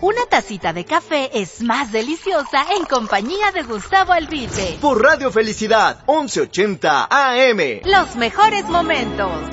Una tacita de café es más deliciosa en compañía de Gustavo Albite. Por Radio Felicidad, 1180 AM. Los mejores momentos.